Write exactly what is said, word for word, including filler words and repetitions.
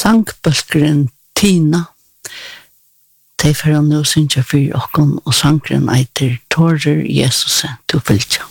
sangbølkeren Tina. De får han nå synge for åkken, og sangren eiter Tårer Jesus, du fylkja.